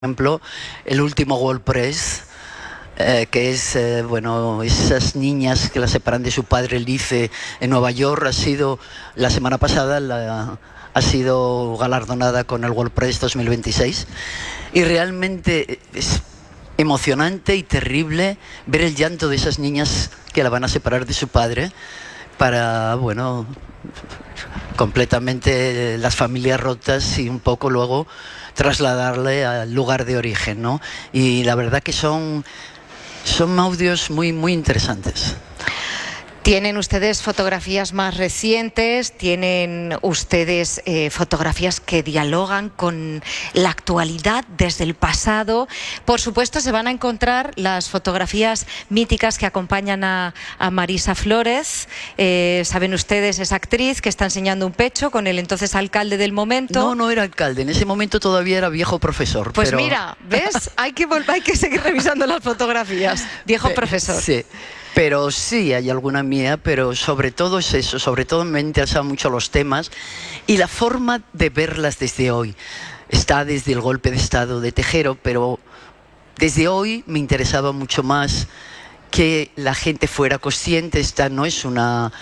ejemplo, el último World-Press, que es, esas niñas que la separan de su padre Lice en Nueva York, la semana pasada ha sido galardonada con el World-Press 2026, y realmente es emocionante y terrible ver el llanto de esas niñas que la van a separar de su padre para, completamente las familias rotas y un poco luego trasladarle al lugar de origen, ¿no? Y la verdad que son audios muy, muy interesantes. Tienen ustedes fotografías más recientes, tienen ustedes fotografías que dialogan con la actualidad desde el pasado. Por supuesto, se van a encontrar las fotografías míticas que acompañan a Marisa Flórez. Saben ustedes, esa actriz que está enseñando un pecho con el entonces alcalde del momento. No era alcalde, en ese momento todavía era viejo profesor. Pues mira, ¿ves? hay que seguir revisando las fotografías. Viejo profesor. Sí. Pero sí, hay alguna mía, pero sobre todo es eso, sobre todo me interesan mucho los temas y la forma de verlas desde hoy. Está desde el golpe de Estado de Tejero, pero desde hoy me interesaba mucho más que la gente fuera consciente. Esta no es una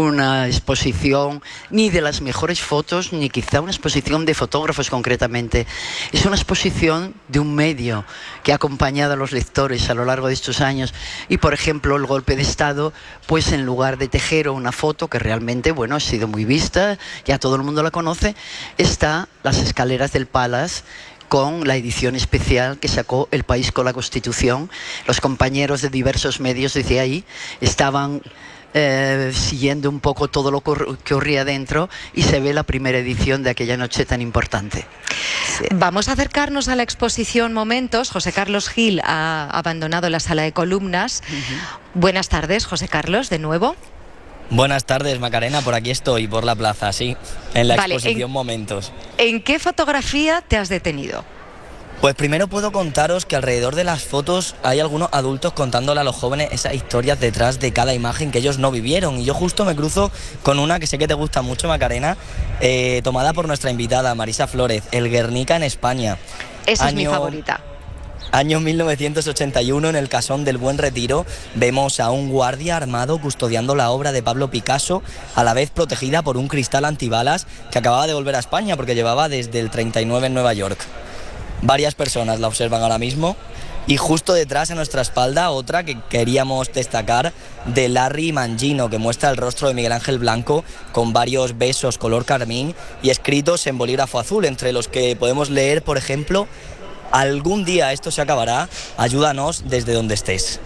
exposición ni de las mejores fotos, ni quizá una exposición de fotógrafos concretamente. Es una exposición de un medio que ha acompañado a los lectores a lo largo de estos años. Y, por ejemplo, el golpe de Estado, pues en lugar de Tejero, una foto que realmente, ha sido muy vista, ya todo el mundo la conoce, está las escaleras del Palace, con la edición especial que sacó El País con la Constitución. Los compañeros de diversos medios desde ahí estaban siguiendo un poco todo lo que ocurría dentro, y se ve la primera edición de aquella noche tan importante. Sí. Vamos a acercarnos a la exposición Momentos. José Carlos Gil ha abandonado la sala de columnas. Buenas tardes, José Carlos, de nuevo. Buenas tardes, Macarena, por aquí estoy, por la plaza, sí, en la exposición Momentos. ¿En qué fotografía te has detenido? Pues primero puedo contaros que alrededor de las fotos hay algunos adultos contándole a los jóvenes esas historias detrás de cada imagen que ellos no vivieron, y yo justo me cruzo con una que sé que te gusta mucho, Macarena, tomada por nuestra invitada Marisa Flórez, El Guernica en España. Esa es mi favorita. Año 1981, en el Casón del Buen Retiro, vemos a un guardia armado custodiando la obra de Pablo Picasso, a la vez protegida por un cristal antibalas que acababa de volver a España porque llevaba desde el 39 en Nueva York. Varias personas la observan ahora mismo, y justo detrás, a nuestra espalda, otra que queríamos destacar, de Larry Mangino, que muestra el rostro de Miguel Ángel Blanco con varios besos color carmín y escritos en bolígrafo azul, entre los que podemos leer, por ejemplo: algún día esto se acabará, ayúdanos desde donde estés.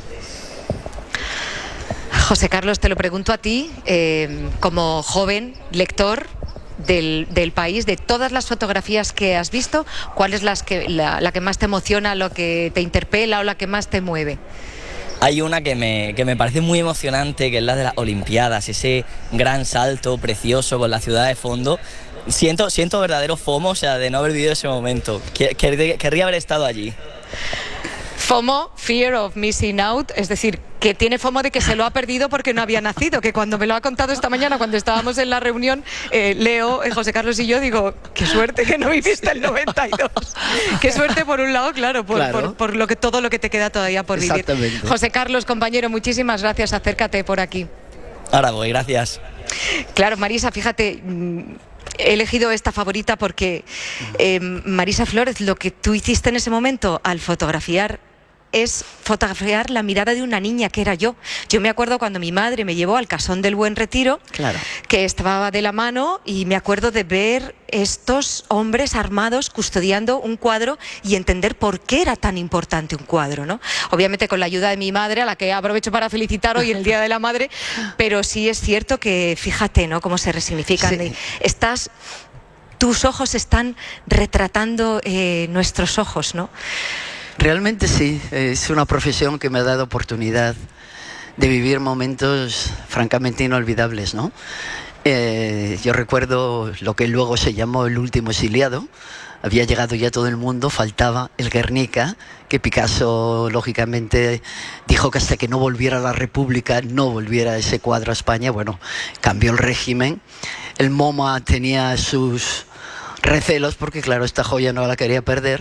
José Carlos, te lo pregunto a ti, como joven lector del país, de todas las fotografías que has visto, ¿cuál es la que más te emociona, lo que te interpela o la que más te mueve? Hay una que me parece muy emocionante, que es la de las Olimpiadas, ese gran salto precioso con la ciudad de fondo. Siento verdadero FOMO, de no haber vivido ese momento. Querría haber estado allí. FOMO, Fear of Missing Out, es decir, que tiene FOMO de que se lo ha perdido porque no había nacido, que cuando me lo ha contado esta mañana, cuando estábamos en la reunión, Leo, José Carlos y yo, digo, qué suerte que no viviste el 92. Qué suerte, por un lado, claro, por todo lo que te queda todavía por vivir. Exactamente. José Carlos, compañero, muchísimas gracias, acércate por aquí. Ahora voy, gracias. Claro, Marisa, fíjate, he elegido esta favorita porque Marisa Flórez, lo que tú hiciste en ese momento al fotografiar es fotografiar la mirada de una niña que era yo. Yo me acuerdo cuando mi madre me llevó al Casón del Buen Retiro, claro, que estaba de la mano, y me acuerdo de ver estos hombres armados custodiando un cuadro y entender por qué era tan importante un cuadro, ¿no? Obviamente con la ayuda de mi madre, a la que aprovecho para felicitar hoy en el Día de la Madre, pero sí es cierto que, fíjate, ¿no?, cómo se resignifican. Sí. Tus ojos están retratando nuestros ojos, ¿no? Realmente sí, es una profesión que me ha dado oportunidad de vivir momentos francamente inolvidables, ¿no? Yo recuerdo lo que luego se llamó el último exiliado. Había llegado ya todo el mundo, faltaba el Guernica, que Picasso lógicamente dijo que hasta que no volviera la República no volviera ese cuadro a España. Bueno, cambió el régimen. El MoMA tenía sus recelos porque, claro, esta joya no la quería perder.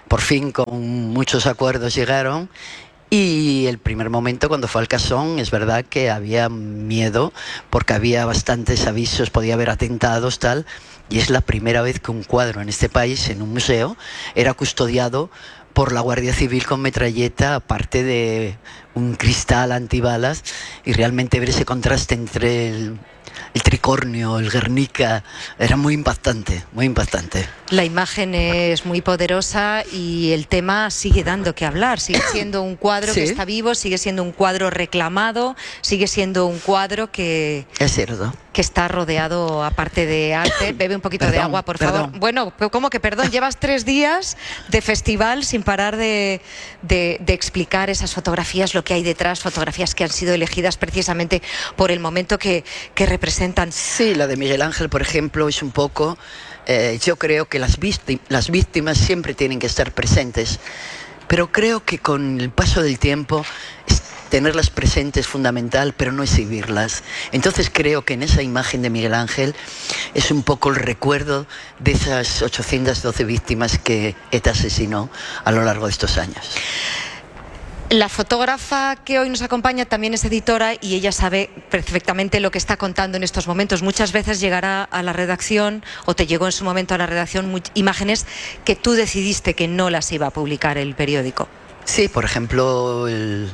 por fin con muchos acuerdos llegaron. Y el primer momento cuando fue al Casón es verdad que había miedo porque había bastantes avisos, podía haber atentados, tal, y es la primera vez que un cuadro en este país, en un museo, era custodiado por la Guardia Civil con metralleta, aparte de un cristal antibalas, y realmente ver ese contraste entre el Tricornio, el Guernica, era muy impactante, muy impactante. La imagen es muy poderosa y el tema sigue dando que hablar, sigue siendo un cuadro sí, que está vivo, sigue siendo un cuadro reclamado, sigue siendo un cuadro que... Es cierto. Que está rodeado, aparte de arte. Bebe un poquito de agua, por favor. Bueno, ¿cómo que perdón? Llevas 3 días de festival sin parar de explicar esas fotografías, lo que hay detrás, fotografías que han sido elegidas precisamente por el momento que representan. Sí, la de Miguel Ángel, por ejemplo, es un poco... yo creo que las víctimas siempre tienen que estar presentes, pero creo que con el paso del tiempo tenerlas presentes es fundamental, pero no exhibirlas. Entonces creo que en esa imagen de Miguel Ángel es un poco el recuerdo de esas 812 víctimas que ETA asesinó a lo largo de estos años. La fotógrafa que hoy nos acompaña también es editora y ella sabe perfectamente lo que está contando en estos momentos. Muchas veces llegará a la redacción, o te llegó en su momento a la redacción, imágenes que tú decidiste que no las iba a publicar el periódico. Sí, por ejemplo, el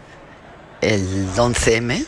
11M.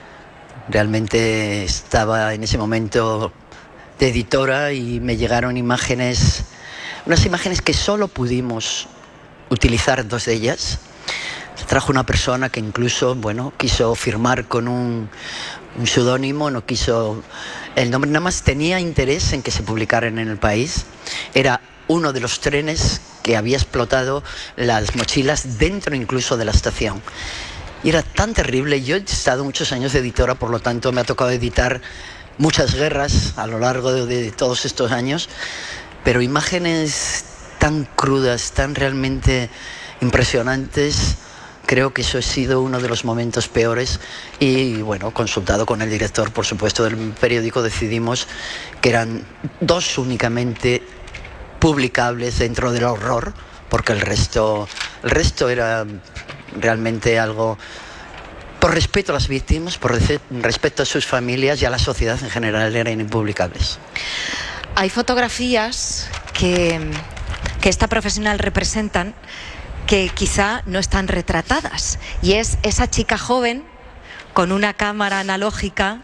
Realmente estaba en ese momento de editora y me llegaron imágenes, unas imágenes que solo pudimos utilizar 2 de ellas. Trajo una persona que incluso, bueno, quiso firmar con un seudónimo, no quiso el nombre, nada más tenía interés en que se publicaran en el país. Era uno de los trenes que había explotado las mochilas dentro incluso de la estación. Y era tan terrible. Yo he estado muchos años de editora, por lo tanto me ha tocado editar muchas guerras a lo largo de todos estos años, pero imágenes tan crudas, tan realmente impresionantes, creo que eso ha sido uno de los momentos peores. Y bueno, consultado con el director, por supuesto, del periódico, decidimos que eran 2 únicamente publicables dentro del horror, porque el resto era realmente algo, por respeto a las víctimas, por respeto a sus familias y a la sociedad en general, eran impublicables. Hay fotografías que esta profesional representan que quizá no están retratadas, y es esa chica joven con una cámara analógica,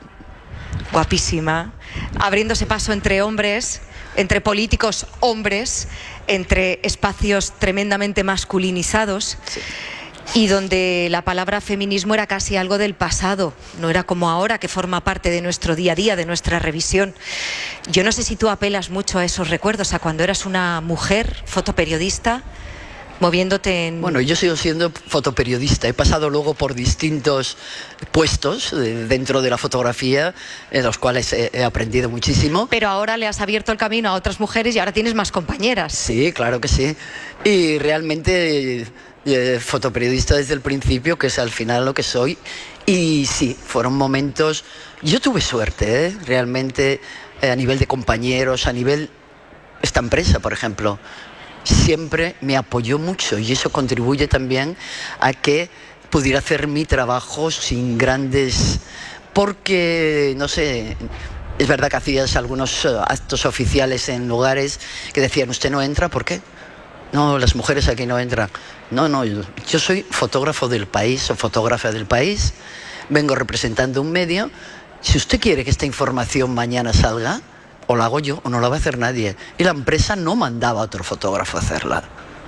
guapísima, abriéndose paso entre hombres, entre políticos hombres, entre espacios tremendamente masculinizados. Sí. Y donde la palabra feminismo era casi algo del pasado, no era como ahora, que forma parte de nuestro día a día, de nuestra revisión. Yo no sé si tú apelas mucho a esos recuerdos, a cuando eras una mujer fotoperiodista, moviéndote en... Bueno, yo sigo siendo fotoperiodista. He pasado luego por distintos puestos dentro de la fotografía, en los cuales he aprendido muchísimo. Pero ahora le has abierto el camino a otras mujeres y ahora tienes más compañeras. Sí, claro que sí. Y realmente fotoperiodista desde el principio, que es al final lo que soy. Y sí, fueron momentos... Yo tuve suerte, realmente, a nivel de compañeros, a nivel... Esta empresa, por ejemplo, siempre me apoyó mucho, y eso contribuye también a que pudiera hacer mi trabajo sin grandes... Porque, no sé, es verdad que hacías algunos actos oficiales en lugares que decían, usted no entra, ¿por qué? No, las mujeres aquí no entran. No, yo soy fotógrafo del país o fotógrafa del país, vengo representando un medio. Si usted quiere que esta información mañana salga, o la hago yo o no la va a hacer nadie. Y la empresa no mandaba a otro fotógrafo a hacerla.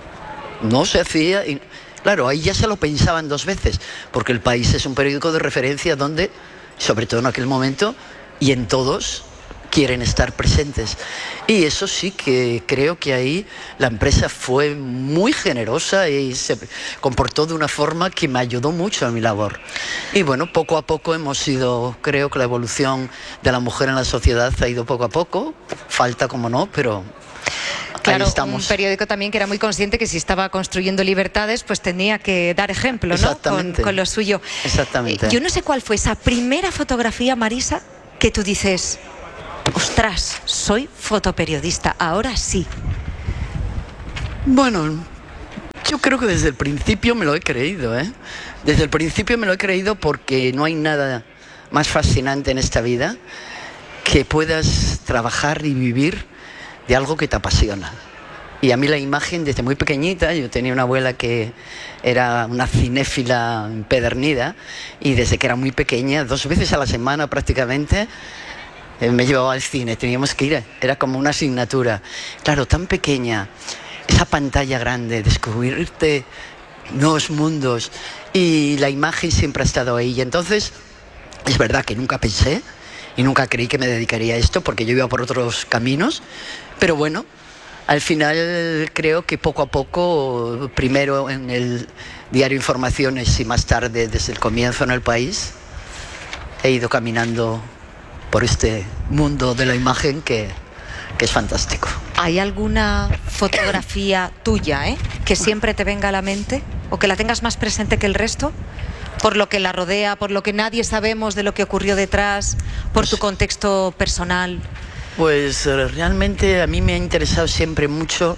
No se hacía. Y claro, ahí ya se lo pensaban 2 veces, porque El País es un periódico de referencia donde, sobre todo en aquel momento, y en todos, quieren estar presentes. Y eso sí que creo que ahí la empresa fue muy generosa y se comportó de una forma que me ayudó mucho a mi labor. Y bueno, poco a poco hemos ido, creo que la evolución de la mujer en la sociedad ha ido poco a poco, falta como no, pero... Claro, un periódico también que era muy consciente que si estaba construyendo libertades, pues tenía que dar ejemplo, ¿no? Con lo suyo. Exactamente. Yo no sé cuál fue esa primera fotografía, Marisa, que tú dices... Ostras, soy fotoperiodista, ahora sí. Bueno, yo creo que desde el principio me lo he creído, ¿eh? Desde el principio me lo he creído porque no hay nada más fascinante en esta vida que puedas trabajar y vivir de algo que te apasiona. Y a mí la imagen, desde muy pequeñita, yo tenía una abuela que era una cinéfila empedernida, y desde que era muy pequeña, 2 veces a la semana prácticamente, me llevaba al cine, teníamos que ir, era como una asignatura. Claro, tan pequeña, esa pantalla grande, descubrirte nuevos mundos, y la imagen siempre ha estado ahí. Y entonces, es verdad que nunca pensé y nunca creí que me dedicaría a esto, porque yo iba por otros caminos, pero bueno, al final creo que poco a poco, primero en el diario Informaciones y más tarde desde el comienzo en El País, he ido caminando por este mundo de la imagen que es fantástico. ¿Hay alguna fotografía tuya, que siempre te venga a la mente o que la tengas más presente que el resto? Por lo que la rodea, por lo que nadie sabemos de lo que ocurrió detrás, por tu contexto personal. Pues realmente a mí me ha interesado siempre mucho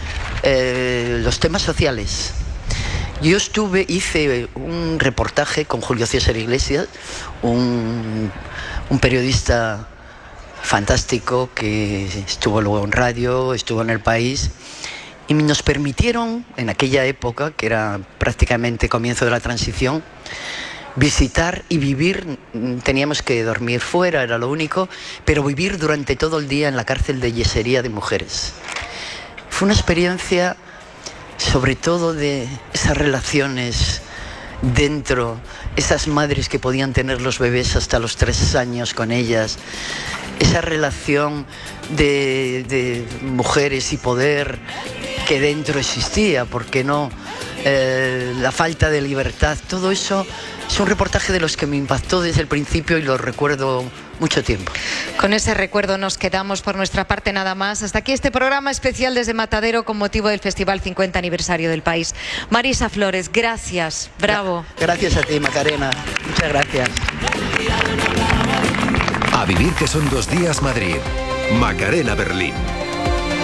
los temas sociales. Yo hice un reportaje con Julio César Iglesias, un periodista fantástico que estuvo luego en radio, estuvo en El País, y nos permitieron, en aquella época, que era prácticamente comienzo de la transición, visitar y vivir. Teníamos que dormir fuera, era lo único, pero vivir durante todo el día en la cárcel de Yesería de mujeres. Fue una experiencia, sobre todo de esas relaciones dentro, esas madres que podían tener los bebés hasta los 3 años con ellas, esa relación de mujeres y poder que dentro existía, ¿por qué no? La falta de libertad, todo eso es un reportaje de los que me impactó desde el principio y lo recuerdo mucho tiempo. Con ese recuerdo nos quedamos por nuestra parte nada más. Hasta aquí este programa especial desde Matadero con motivo del Festival 50 Aniversario del País. Marisa Flores, gracias, bravo. Gracias a ti, Macarena, muchas gracias. A vivir que son 2 días Madrid. Macarena Berlín.